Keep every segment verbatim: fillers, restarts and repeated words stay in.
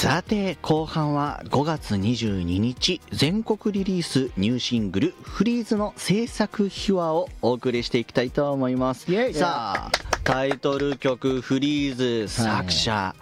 さて後半はごがつにじゅうににち全国リリースニューシングルフリーズの制作秘話をお送りしていきたいと思います。さあタイトル曲フリーズ作者、はい、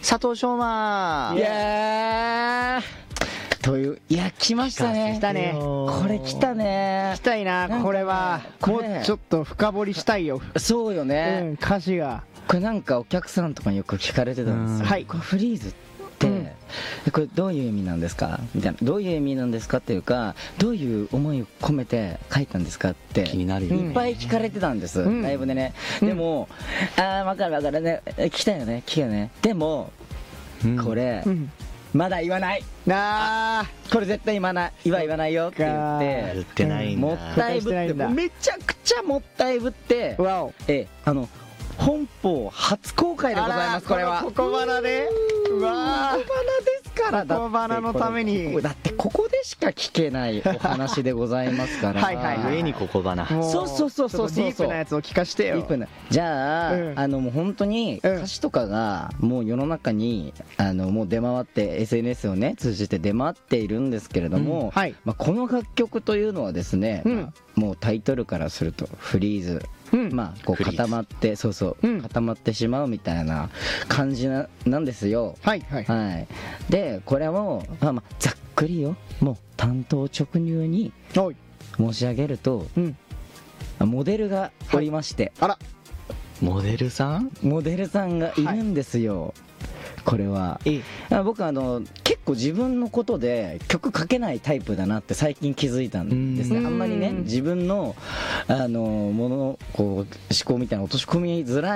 佐藤翔馬。 イエーイという、いや来ましたね。 来たね。 これ来たね。 来たいな。これはもうちょっと深掘りしたいよ。 そうよね、 うん、歌詞がこれなんかお客さんとかによく聞かれてたんですよ。はい、これフリーズって、うん、これどういう意味なんですかみたいな、どういう意味なんですかっていうか、どういう思いを込めて書いたんですかって気になるよ、 いっぱい聞かれてたんです、うん、ライブでね、うん、でも、ああ分かる分かるね、聞きたいよね聞きたいよね、でも、うん、これ、うんまだ言わないなあ、これ絶対言わない言わ言わないよって言って言ってないんだ、 もったいぶって、めちゃくちゃもったいぶって、えあの本邦初公開でございます。これはここばなで、うわここばなですから、 ここばなのためにだってここでしか聞けないお話でございますからはいはいはい、上にここばな、 そうそうそうそうそう、 ディープなやつを聞かしてよ。ディープな、 じゃあ、うん、あのもう本当に歌詞とかがもう世の中にあのもう出回って エスエヌエス をね通じて出回っているんですけれども、うんはいまあ、この楽曲というのはですね、うんまあ、もうタイトルからするとフリーズ、うん、まあこう固まってそうそう、うん、固まってしまうみたいな感じな、なんですよ。 はいはい、はい、 でこれも、まあ、まあざっくりよ、もう単刀直入に申し上げると、うん、モデルがおりまして、 はい、あらモデルさんモデルさんがいるんですよ、はい、これは僕あの結構自分のことで曲書けないタイプだなって最近気づいたんですね。あんまりね自分のあのものこう思考みたいな落とし込みづらい